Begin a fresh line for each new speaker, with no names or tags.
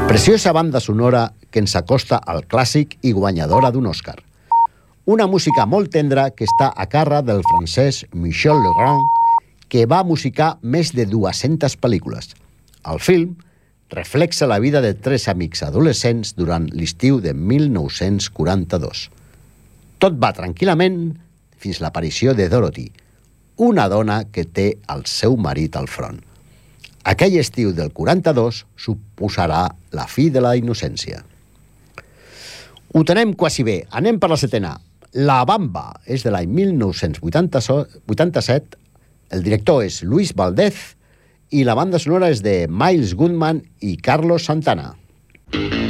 Preciosa banda sonora que ens acosta al clàssic i guanyadora d'un Òscar. Una música molt tendra que està a càrrec del francès Michel Legrand, que va musicar més de 200 pel·lícules. El film reflexa la vida de 3 amics adolescents durant l'estiu de 1942. Tot va tranquil·lament fins l'aparició de Dorothy, una dona que té el seu marit al front. Aquell estiu del 42 suposarà la fi de la innocència. Ho tenem quasi bé. Anem per la setena. La Bamba és de l'any 1987. El director és Luis Valdez i la banda sonora és de Miles Goodman i Carlos Santana.